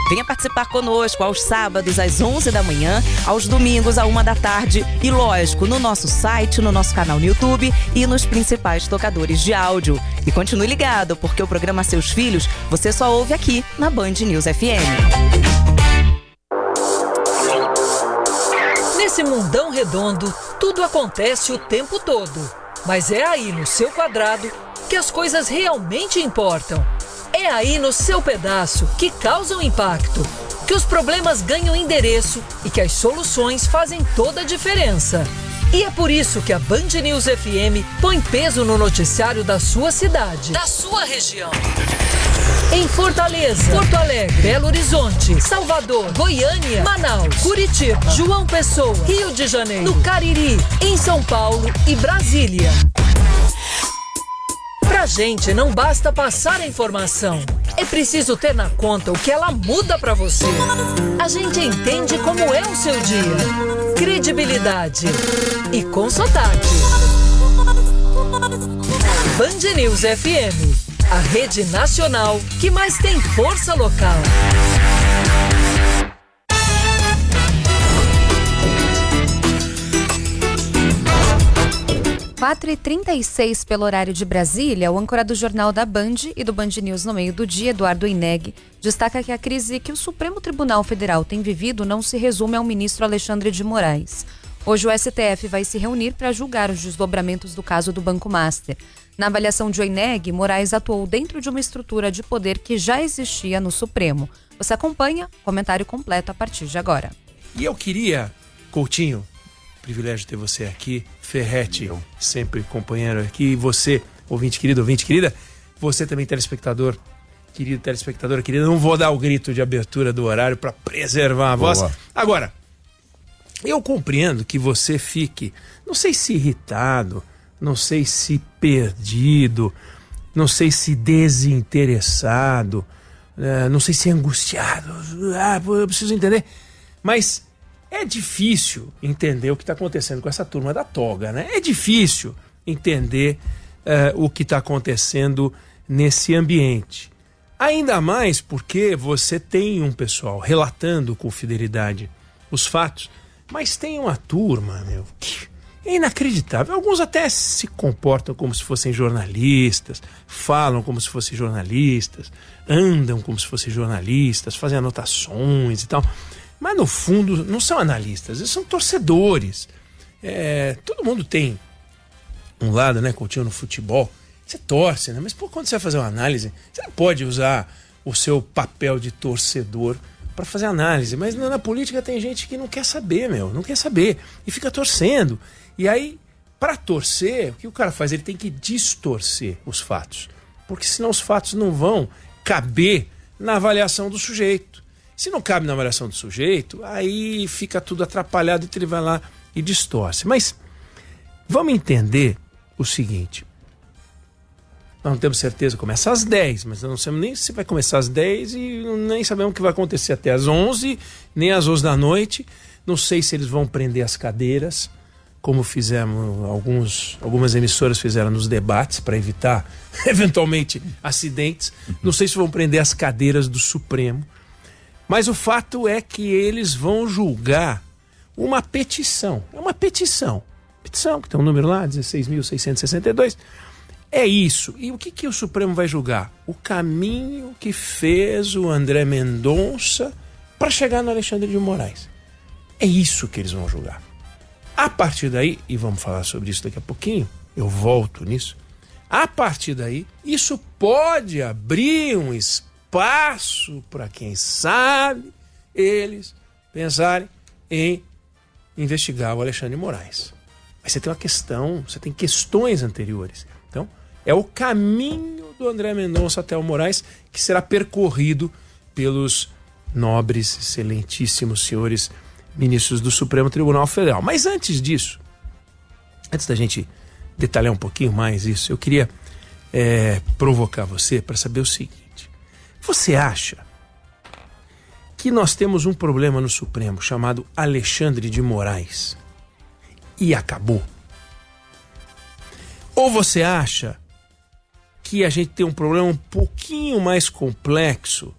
Venha participar conosco aos sábados às 11 da manhã, aos domingos à 1 da tarde e, lógico, no nosso site, no nosso canal no YouTube e nos principais tocadores de áudio. E continue ligado, porque o programa Seus Filhos você só ouve aqui na Band News FM. Nesse mundão redondo, tudo acontece o tempo todo. Mas é aí no seu quadrado que as coisas realmente importam. É aí no seu pedaço que causam impacto, que os problemas ganham endereço e que as soluções fazem toda a diferença. E é por isso que a Band News FM põe peso no noticiário da sua cidade, da sua região. Em Fortaleza, Porto Alegre, Belo Horizonte, Salvador, Goiânia, Manaus, Curitiba, João Pessoa, Rio de Janeiro, no Cariri, em São Paulo e Brasília. Pra gente não basta passar a informação, é preciso ter na conta o que ela muda pra você. A gente entende como é o seu dia, credibilidade e com sotaque. Band News FM, a rede nacional que mais tem força local. 4h36 pelo horário de Brasília, o âncora do Jornal da Band e do Band News no meio do dia, Eduardo Ineg, destaca que a crise que o Supremo Tribunal Federal tem vivido não se resume ao ministro Alexandre de Moraes. Hoje o STF vai se reunir para julgar os desdobramentos do caso do Banco Master. Na avaliação de Ineg, Moraes atuou dentro de uma estrutura de poder que já existia no Supremo. Você acompanha? Comentário completo a partir de agora. E eu queria, Coutinho, privilégio ter você aqui, Ferretti, sempre companheiro aqui, você, ouvinte querido, ouvinte querida, você também telespectador, querido telespectadora querida, não vou dar o grito de abertura do horário para preservar a voz. Agora, eu compreendo que você fique, não sei se irritado, não sei se perdido, não sei se desinteressado, não sei se angustiado, eu preciso entender, mas é difícil entender o que está acontecendo com essa turma da toga, né? É difícil entender o que está acontecendo nesse ambiente. Ainda mais porque você tem um pessoal relatando com fidelidade os fatos, mas tem uma turma, que é inacreditável. Alguns até se comportam como se fossem jornalistas, falam como se fossem jornalistas, andam como se fossem jornalistas, fazem anotações e tal. Mas no fundo não são analistas, eles são torcedores. Todo mundo tem um lado, né, Coutinho, no futebol. Você torce, né? Mas quando você vai fazer uma análise, você não pode usar o seu papel de torcedor para fazer análise. Mas na política tem gente que não quer saber, não quer saber. E fica torcendo. E aí, para torcer, o que o cara faz? Ele tem que distorcer os fatos. Porque senão os fatos não vão caber na avaliação do sujeito. Se não cabe na avaliação do sujeito, aí fica tudo atrapalhado e ele vai lá e distorce. Mas vamos entender o seguinte. Nós não temos certeza, começa às 10, mas não sabemos nem se vai começar às 10 e nem sabemos o que vai acontecer até às 11, nem às 11 da noite. Não sei se eles vão prender as cadeiras, como fizemos, algumas emissoras fizeram nos debates para evitar, eventualmente, acidentes. Não sei se vão prender as cadeiras do Supremo. Mas o fato é que eles vão julgar uma petição. É uma petição. Petição que tem um número lá, 16.662. É isso. E o que o Supremo vai julgar? O caminho que fez o André Mendonça para chegar no Alexandre de Moraes. É isso que eles vão julgar. A partir daí, e vamos falar sobre isso daqui a pouquinho, eu volto nisso. A partir daí, isso pode abrir um espaço para quem sabe eles pensarem em investigar o Alexandre de Moraes. Mas você tem uma questão, você tem questões anteriores. Então, é o caminho do André Mendonça até o Moraes que será percorrido pelos nobres, excelentíssimos senhores ministros do Supremo Tribunal Federal. Mas antes disso, antes da gente detalhar um pouquinho mais isso, eu queria provocar você para saber o seguinte. Você acha que nós temos um problema no Supremo chamado Alexandre de Moraes e acabou? Ou você acha que a gente tem um problema um pouquinho mais complexo